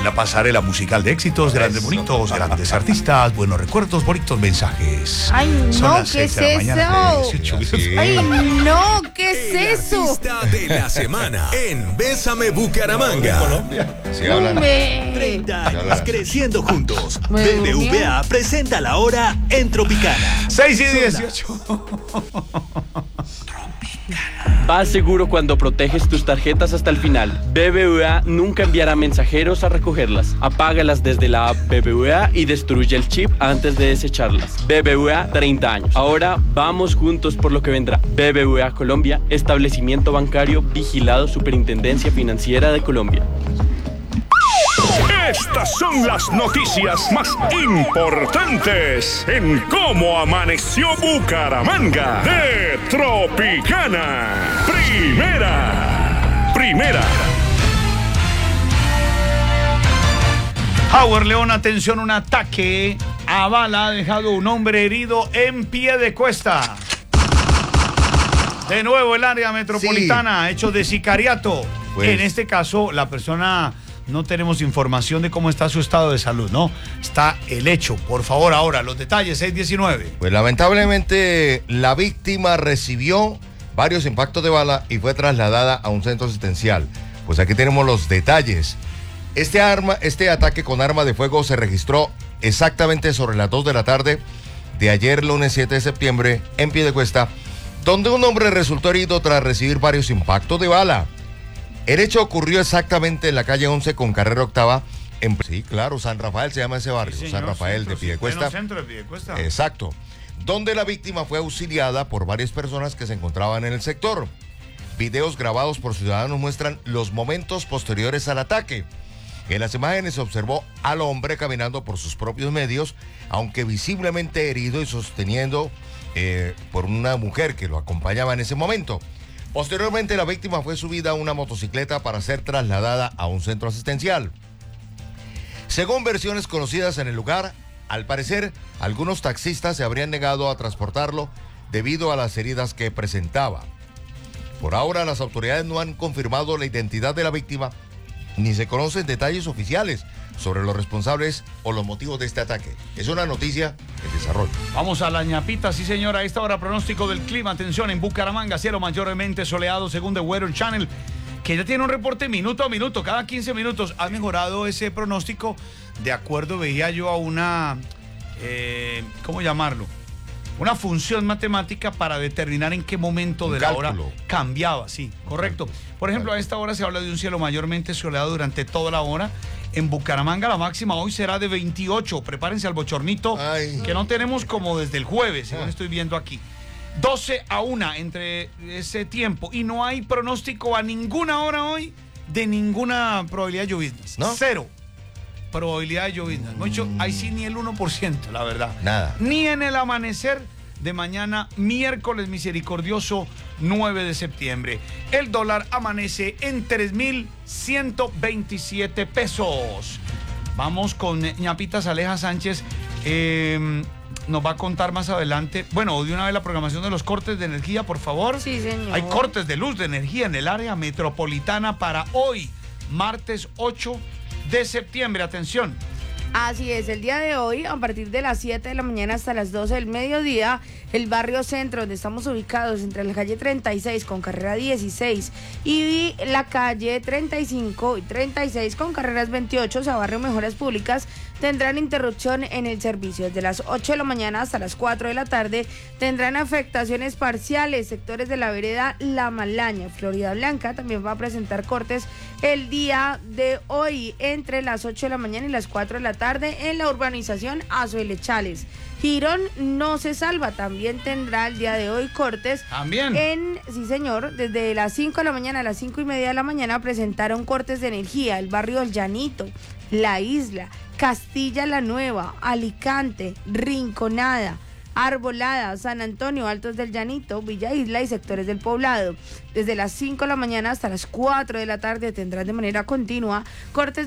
la pasarela musical de éxitos, grandes bonitos, grandes artistas, buenos recuerdos, bonitos mensajes. Ay, no, ¿qué es eso? Ay, no, ¿qué es eso? Artista de la semana en Bésame Bucaramanga. Colombia. Sí, hablan. 30 años creciendo juntos. BBVA presenta la hora en Tropicana. 6 y 18. Vas seguro cuando proteges tus tarjetas hasta el final. BBVA nunca enviará mensajeros a recogerlas. Apágalas desde la app BBVA y destruye el chip antes de desecharlas. BBVA, 30 años. Ahora vamos juntos por lo que vendrá. BBVA Colombia, establecimiento bancario vigilado Superintendencia Financiera de Colombia. Estas son las noticias más importantes en cómo amaneció Bucaramanga de Tropicana. Primera. Howard León, atención, un ataque a bala ha dejado un hombre herido en Piedecuesta. De nuevo el área metropolitana, hecho de sicariato. Pues, en este caso, la persona... No tenemos información de cómo está su estado de salud, ¿no? Está el hecho. Por favor, ahora, los detalles, 619. Pues lamentablemente la víctima recibió varios impactos de bala y fue trasladada a un centro asistencial. Pues aquí tenemos los detalles. Este ataque con arma de fuego se registró exactamente sobre las 2 de la tarde de ayer, lunes 7 de septiembre, en Piedecuesta, donde un hombre resultó herido tras recibir varios impactos de bala. El hecho ocurrió exactamente en la calle 11 con carrera octava. Sí, claro, San Rafael se llama ese barrio, sí, señor, San Rafael de Piedecuesta. Centro de Piedecuesta. Exacto. Donde la víctima fue auxiliada por varias personas que se encontraban en el sector. Videos grabados por ciudadanos muestran los momentos posteriores al ataque. En las imágenes se observó al hombre caminando por sus propios medios, aunque visiblemente herido y sosteniendo por una mujer que lo acompañaba en ese momento. Posteriormente, la víctima fue subida a una motocicleta para ser trasladada a un centro asistencial. Según versiones conocidas en el lugar, al parecer, algunos taxistas se habrían negado a transportarlo debido a las heridas que presentaba. Por ahora, las autoridades no han confirmado la identidad de la víctima, ni se conocen detalles oficiales sobre los responsables o los motivos de este ataque. Es una noticia en desarrollo. Vamos a la ñapita, sí señora, a esta hora pronóstico del clima. Atención, en Bucaramanga, cielo mayormente soleado según The Weather Channel, que ya tiene un reporte minuto a minuto, cada 15 minutos. Ha mejorado ese pronóstico, de acuerdo, veía yo a una, ¿cómo llamarlo? Una función matemática para determinar en qué momento de la hora cambiaba, sí, correcto. Por ejemplo, a esta hora se habla de un cielo mayormente soleado durante toda la hora. En Bucaramanga la máxima hoy será de 28. Prepárense al bochornito que no tenemos como desde el jueves, según estoy viendo aquí. 12-1 entre ese tiempo. Y no hay pronóstico a ninguna hora hoy de ninguna probabilidad de lloviznas. ¿No? Cero probabilidad de lloviznas. Mucho, ahí sí ni el 1%, la verdad. Nada. Ni en el amanecer de mañana, miércoles misericordioso 9 de septiembre. El dólar amanece en 3.127 pesos. Vamos con ñapitas. Aleja Sánchez nos va a contar más adelante. Bueno, de una vez la programación de los cortes de energía, por favor. Sí, señor. Hay cortes de luz, de energía en el área metropolitana para hoy, martes 8 de septiembre. Atención. Así es, el día de hoy, a partir de las 7 de la mañana hasta las 12 del mediodía, el barrio centro, donde estamos ubicados entre la calle 36 con carrera 16 y la calle 35 y 36 con carreras 28, o sea, barrio Mejoras Públicas, tendrán interrupción en el servicio. Desde las 8 de la mañana hasta las 4 de la tarde tendrán afectaciones parciales. Sectores de la vereda La Malaña, Florida Blanca, también va a presentar cortes el día de hoy entre las 8 de la mañana y las 4 de la tarde en la urbanización Azuelechales. Girón no se salva, también tendrá el día de hoy cortes. También. Sí señor, desde las 5 de la mañana a las 5:30 de la mañana presentaron cortes de energía. El barrio El Llanito, La Isla, Castilla la Nueva, Alicante, Rinconada, Arbolada, San Antonio, Altos del Llanito, Villa Isla y sectores del Poblado. Desde las 5 de la mañana hasta las 4 de la tarde tendrán de manera continua cortes